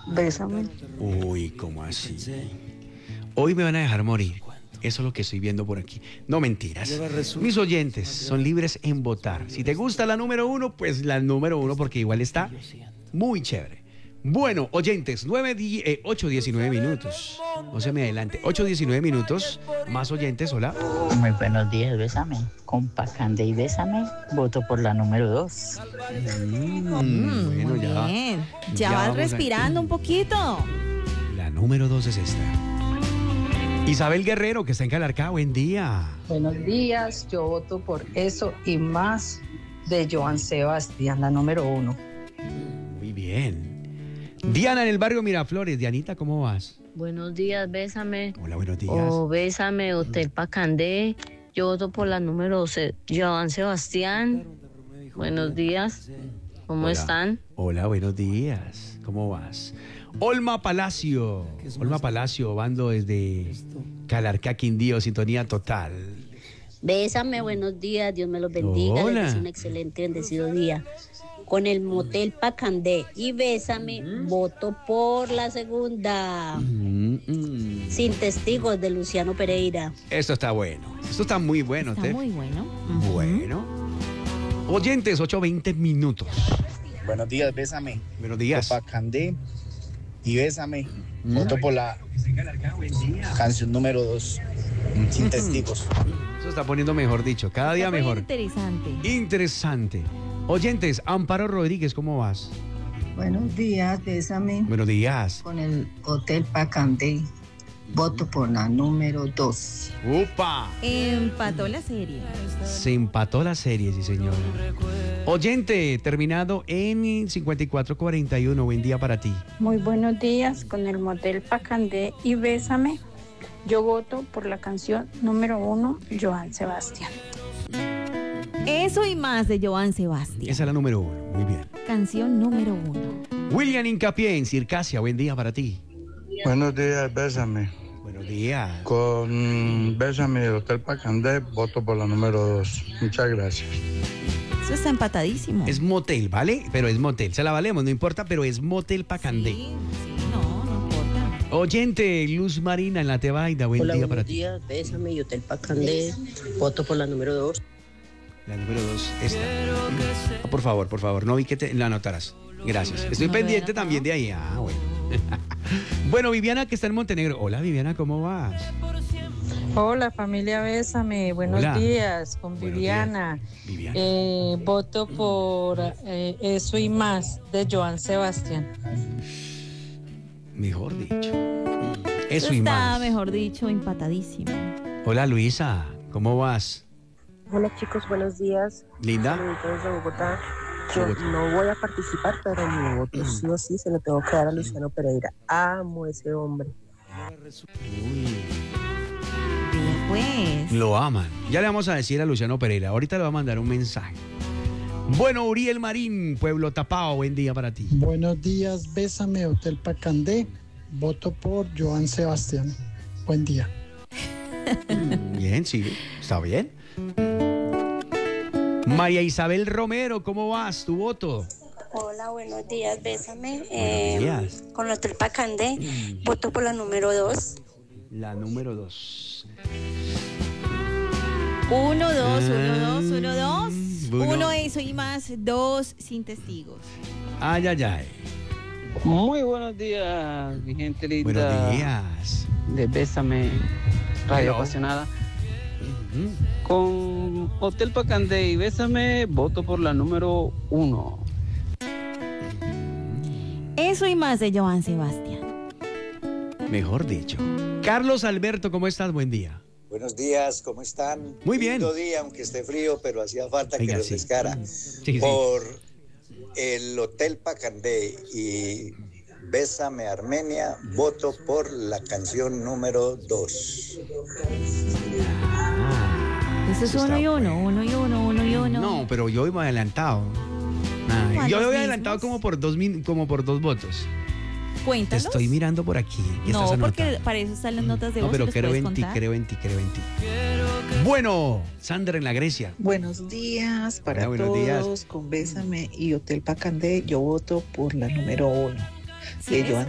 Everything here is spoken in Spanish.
Bésame. Uy, ¿cómo así? Hoy me van a dejar morir. Eso es lo que estoy viendo por aquí. No, mentiras. Mis oyentes son libres en votar. Si te gusta la número uno, pues la número uno, porque igual está muy chévere. Bueno, oyentes, 8:19 minutos. No se me adelante. 8:19 minutos. Más oyentes, hola. Muy buenos días, bésame. Con Pacandé y bésame, voto por la número 2. Bueno, Muy ya. bien. Ya ya vas vamos respirando un poquito. La número 2 es esta. Isabel Guerrero, que está en Calarcá, buen día. Buenos días, yo voto por eso y más de Joan Sebastián, la número 1. Muy bien. Diana en el barrio Miraflores. Dianita, ¿cómo vas? Buenos días, bésame. Hola, buenos días. O bésame, Hotel Pacandé. Yo voto por la número Joan Sebastián. Buenos días. ¿Cómo Hola. están? Hola, buenos días. ¿Cómo vas? Olma Palacio. Olma Palacio, bando desde Calarcá, Quindío, sintonía total. Bésame, buenos días, Dios me los bendiga. Hola. Les deseo un excelente, bendecido día. Con el Motel Pacandé y Bésame, voto por la segunda. Sin testigos, de Luciano Pereira. Esto está bueno. Esto está muy bueno, Está Tef. muy bueno. Bueno. Oyentes, 8:20 minutos. Buenos días, bésame. Buenos días. Pacandé y bésame. Voto por la canción número 2. Sin testigos. Eso está poniendo mejor dicho. Cada día Está muy mejor. interesante. Interesante. Oyentes, Amparo Rodríguez, ¿cómo vas? Buenos días, bésame. Buenos días. Con el Hotel Pacandé, voto por la número 2. ¡Upa! Empató la serie. Se empató la serie, sí, señor. Oyente, terminado en 5441. Buen día para ti. Muy buenos días, con el Motel Pacandé y Bésame. Yo voto por la canción número 1, Joan Sebastián. Eso y más de Joan Sebastián. Esa es la número 1. Muy bien. Canción número 1. William Incapié en Circasia. Buen día para ti. Buenos días, bésame. Buenos días. Con Bésame del Hotel Pacandé, voto por la número 2. Muchas gracias. Eso está empatadísimo. Es motel, ¿vale? Pero es motel. Se la valemos, no importa, pero es motel Pacandé. Sí, no importa. Oyente, Luz Marina en la Tebaida. Buen Hola, día para buenos ti. días, Bésame y Hotel Pacandé, voto por la número 2. La número 2, esta. Por favor, no vi que la anotaras. Gracias. Estoy ¿No pendiente lo había también de ahí. Ah, bueno. Bueno, Viviana, que está en Montenegro. Hola, Viviana, ¿cómo vas? Hola, familia Bésame. Buenos Hola. días, con Buenos Viviana. Viviana. Voto por eso y más de Joan Sebastián. Mejor dicho. Eso Eso y está, más. mejor dicho, empatadísimo. Hola, Luisa, ¿cómo vas? Hola chicos, buenos días. ¿Linda? Saluditos de Bogotá. Yo Bogotá. no voy a participar, pero mi voto sí o sí se lo tengo que dar a Luciano Pereira. Amo ese hombre. Bien, pues. Lo aman. Ya le vamos a decir a Luciano Pereira. Ahorita le va a mandar un mensaje. Bueno, Uriel Marín, Pueblo Tapao, buen día para ti. Buenos días, bésame, Hotel Pacandé. Voto por Joan Sebastián. Buen día. Bien, sí, está bien. María Isabel Romero, ¿cómo vas? ¿Tu voto? Hola, buenos días, bésame. Buenos días. Con el Hotel Pacandé, voto por la número 2. La número 2. 1, 2, 1, 2, 1, 2. Uno. 1, eso y más. 2, sin testigos. Ay, ay, ay. Muy buenos días, mi gente linda. Buenos días. De Bésame, Radio Hello. Apasionada. Con Hotel Pacandé y Bésame, voto por la número 1. Eso y más de Joan Sebastián. Mejor dicho. Carlos Alberto, ¿cómo estás? Buen día. Buenos días, ¿cómo están? Muy bien. Lindo día, aunque esté frío, pero hacía falta Oiga, que sí. refrescara. Sí. Por el Hotel Pacandé y Bésame Armenia, voto por la canción número 2. Eso es Eso 1 está y 1, 1 y 1, 1 y 1. No, pero yo iba adelantado. Ay, ¿Cuántos yo voy mismos? adelantado como por 2 votos. Te Cuéntalos. estoy mirando por aquí. ¿Qué No, estás porque anotando? para eso están las notas de voz. No, pero y los creo puedes en ti, contar. creo en ti. Bueno, Sandra en la Grecia. Buenos días para Hola, buenos días. todos. Con Bésame y Hotel Pacandé, yo voto por la número 1 Sí, de Joan